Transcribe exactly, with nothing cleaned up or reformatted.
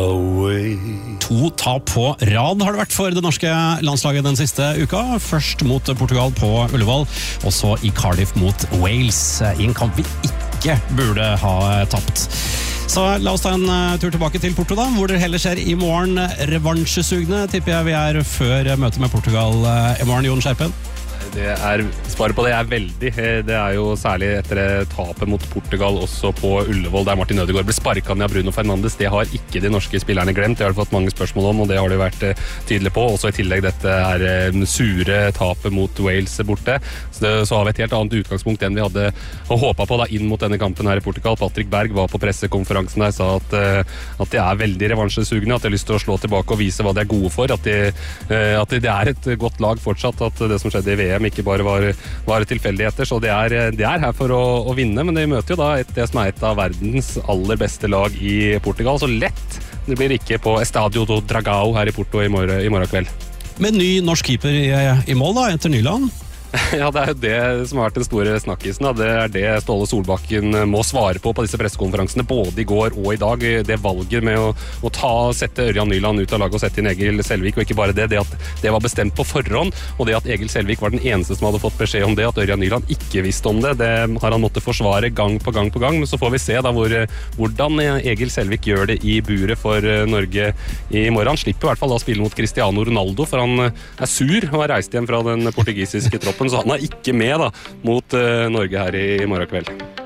away. To tap på rad har det vært for det norske landslaget den siste uka. Først mot Portugal på Ullevål, og så i Cardiff mot Wales, i en kamp vi ikke burde ha tapt. Så la oss ta en tur tilbake til Porto da, hvor det heller skjer i morgen. Revansjesugne tipper jeg vi er før møtet med Portugal i morgen, Jon Skjerpen. Det er, svaret på det er veldig. Det er jo særlig etter tapet mot Portugal også på Ullevål, der Martin Ødegaard ble sparket ned av Bruno Fernandes. Det har ikke de norske spillerne glemt. Det har de fått mange spørsmål om, og det har de vært tydelige på. Også i tillegg dette er sure tapet mot Wales borte. Så, det, så har vi et helt annet utgangspunkt enn vi hadde håpet på da, inn mot denne kampen her i Portugal. Patrick Berg var på pressekonferansen der, sa at, at de er veldig revansjesugne, at de har lyst til å slå tilbake og vise hva de er gode for, at, de, at det er et godt lag fortsatt, at det som skjedde i V M ikke bare var, var tilfeldigheter, så det er, det er her for å, å vinne, men de møter jo da et, det som er et av verdens aller beste lag i Portugal, så lett det blir ikke på Estadio do Dragao her i Porto i morgen, i morgen kveld. Med ny norsk keeper i, i mål da, etter Nyland? Ja, det er jo det som har vært den store snakkisen. Da. Det er det Ståle Solbakken må svare på på disse pressekonferansene, både i går og i dag. Det valget med å, å ta, sette Ørjan Nyland ut av laget og sette inn Egil Selvik, og ikke bare det, det at det var bestemt på forhånd, og det at Egil Selvik var den eneste som hadde fått beskjed om det, at Ørjan Nyland ikke visste om det, det har han måttet forsvare gang på gang på gang, men så får vi se da hvor, hvordan Egil Selvik gjør det i buret for Norge i morgen. Han slipper i hvert fall da å spille mot Cristiano Ronaldo, for han er sur og har reist hjem fra den portugisiske troppen, så han er ikke med da, mot uh, Norge her i, i morgen kveld.